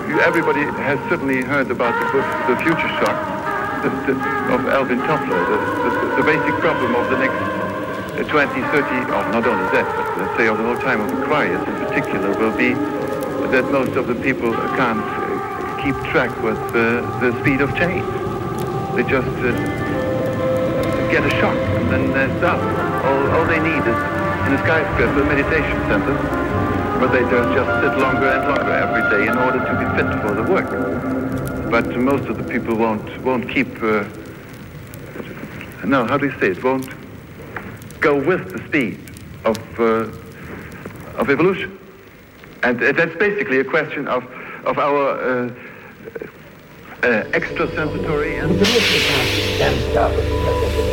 everybody has certainly heard about the book The Future Shock of Alvin Toffler. The basic problem of the next 20, 30, or not only that, but let's say of the whole time of Aquarius in particular, will be that most of the people can't keep track with the speed of change. They just get a shock and then they're stuck. All they need is in a skyscraper meditation center, but they just sit longer and longer every day in order to be fit for the work. But most of the people won't keep. How do you say it? Won't go with the speed of evolution, and that's basically a question of our extrasensitory and